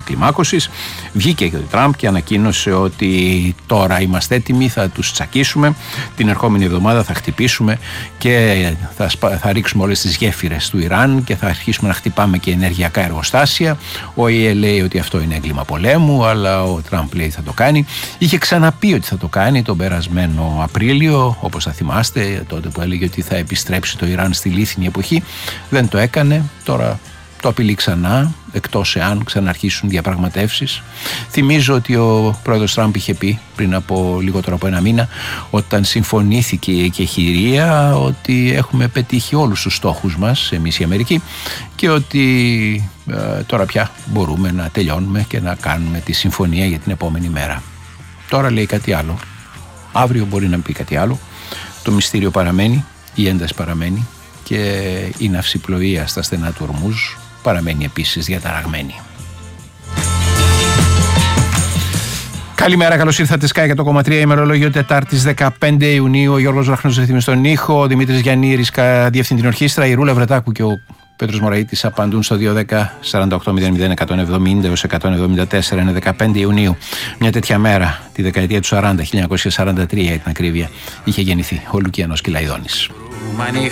κλιμάκωσης. Βγήκε και ο Τραμπ και ανακοίνωσε ότι τώρα είμαστε έτοιμοι, θα τους τσακίσουμε, την ερχόμενη εβδομάδα θα χτυπήσουμε και θα ρίξουμε όλες τις γέφυρες του Ιράν και θα αρχίσουμε να χτυπάμε και ενεργειακά εργοστάσια. Ο ΙΕ λέει ότι αυτό είναι έγκλημα πολέμου, αλλά ο Τραμπ λέει θα το κάνει. Είχε ξαναπεί ότι θα το κάνει τον περασμένο Απρίλιο, όπως θα θυμάστε, τότε που έλεγε ότι θα επιστρέψει το Ιράν στη λίθινη εποχή. Δεν το έκανε, τώρα το απειλεί ξανά, εκτός εάν ξαναρχίσουν διαπραγματεύσεις. Θυμίζω ότι ο πρόεδρος Τραμπ είχε πει πριν από λιγότερο από ένα μήνα, όταν συμφωνήθηκε η εκεχηρία, ότι έχουμε πετύχει όλους τους στόχους μας, εμείς οι Αμερικοί, και ότι τώρα πια μπορούμε να τελειώνουμε και να κάνουμε τη συμφωνία για την επόμενη μέρα. Τώρα λέει κάτι άλλο. Αύριο μπορεί να πει κάτι άλλο. Το μυστήριο παραμένει, η ένταση παραμένει και η ναυσιπλοεία στα στενά του Ορμούζ παραμένει επίσης διαταραγμένη. Καλημέρα, καλώς ήρθατε. Sky 100,3 ημερολόγιο Τετάρτης 15 Ιουνίου. Ο Γιώργος Βραχνός ρυθμίζει στον ήχο, ο Δημήτρης Γιαννήρης διευθύνει την ορχήστρα, η Ρούλα Βρετάκου και ο Πέτρος Μωραΐτης απαντούν στο 210 48 170 έως 174. Είναι 15 Ιουνίου. Μια τέτοια μέρα, τη δεκαετία του 40, 1943 για την ακρίβεια, είχε γεννηθεί ο Λουκιανός Κυλαϊδόνης.